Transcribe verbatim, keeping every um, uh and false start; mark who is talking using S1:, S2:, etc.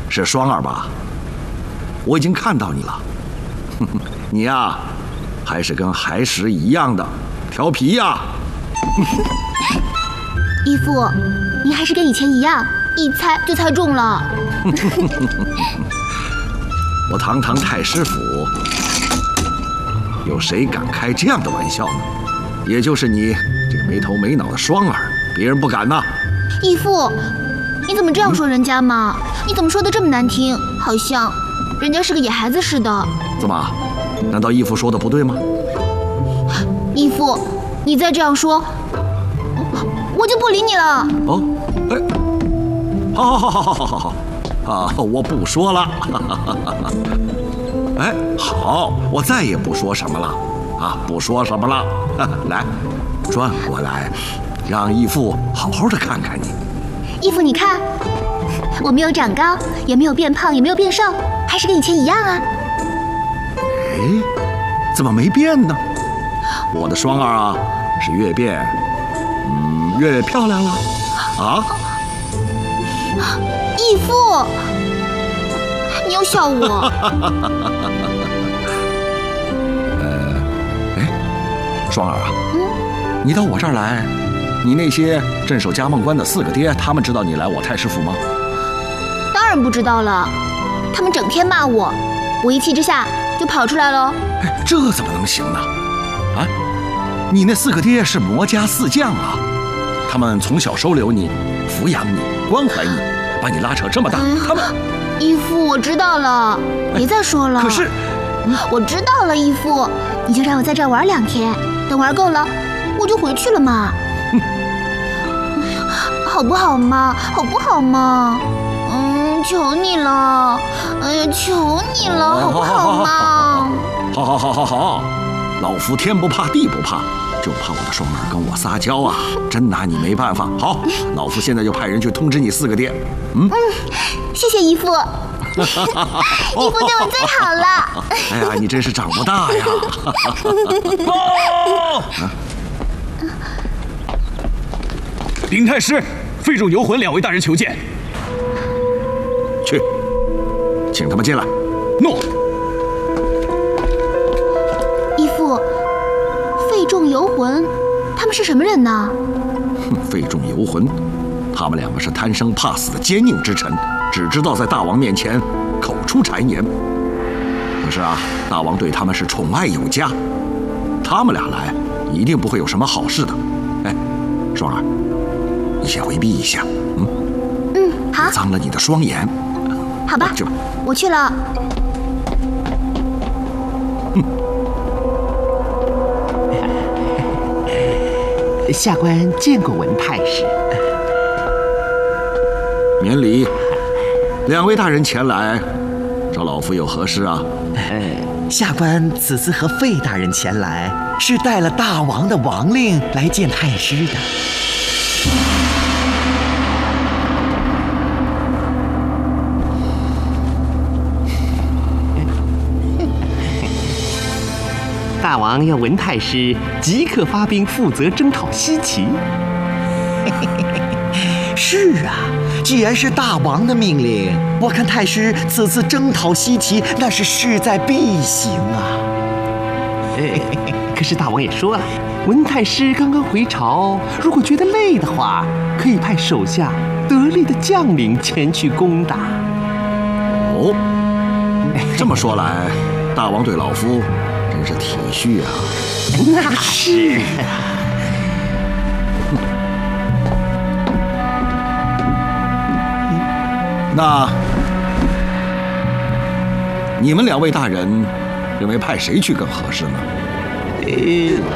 S1: 是双儿吧？我已经看到你了。哼哼，你呀，还是跟孩时一样的调皮呀。
S2: 义父，您还是跟以前一样，一猜就猜中了。
S1: 我堂堂太师府，有谁敢开这样的玩笑呢？也就是你这个没头没脑的双儿，别人不敢呐。
S2: 义父，你怎么这样说人家嘛？你怎么说的这么难听，好像人家是个野孩子似的。
S1: 怎么？难道义父说的不对吗？
S2: 义父，你再这样说，我就不理你了。
S1: 哦，哎，好好好好好好好。啊，我不说了。哎，好，我再也不说什么了。啊，不说什么了。来，转过来，让义父好好的看看你。
S2: 义父，你看，我没有长高，也没有变胖，也没有变瘦，还是跟以前一样啊。
S1: 哎，怎么没变呢？我的双儿啊，是越变，嗯，越漂亮了。啊？
S2: 义父，你又笑我。
S1: 呃，哎，双儿啊，
S2: 嗯，
S1: 你到我这儿来，你那些镇守嘉梦关的四个爹，他们知道你来我太师府吗？
S2: 当然不知道了，他们整天骂我，我一气之下就跑出来了。
S1: 哎，这怎么能行呢？啊，你那四个爹是魔家四将啊，他们从小收留你，抚养你，关怀你。把你拉扯这么大，嗯、他们……
S2: 义父，我知道了，别再说了。
S1: 可是，
S2: 我知道了，义父，你就让我在这儿玩两天，等玩够了，我就回去了嘛。
S1: 嗯，
S2: 好不好嘛？好不好嘛？嗯，求你了，哎呀，求你了，好不好嘛？
S1: 好好好好好，老夫天不怕地不怕。就怕我的双儿跟我撒娇啊，真拿你没办法。好，老夫现在就派人去通知你四个爹。嗯
S2: 嗯，谢谢义父，义父对我最好了。
S1: 哎呀，你真是长不大呀！
S3: 禀太师，费仲游魂两位大人求见。
S1: 去，请他们进来。
S3: 诺。
S2: 义父。费仲游魂，他们是什么人呢？
S1: 费仲游魂，他们两个是贪生怕死的奸佞之臣，只知道在大王面前口出谗言。可是啊，大王对他们是宠爱有加，他们俩来一定不会有什么好事的。哎，双儿，你先回避一下。嗯
S2: 嗯，好。
S1: 脏了你的双眼。
S2: 好吧，
S1: 就
S2: 我去了。
S4: 下官见过文太师。
S1: 免礼。两位大人前来，找老夫有何事啊？
S4: 呃，下官此次和费大人前来，是带了大王的王令来见太师的。大王要文太师即刻发兵负责征讨西岐。是啊，既然是大王的命令，我看太师此次征讨西岐那是势在必行啊。哎，可是大王也说了，文太师刚刚回朝，如果觉得累的话，可以派手下得力的将领前去攻打。
S1: 哦，这么说来，大王对老夫真是体恤啊！
S4: 那是啊。
S1: 那你们两位大人认为派谁去更合适呢？
S4: 呃，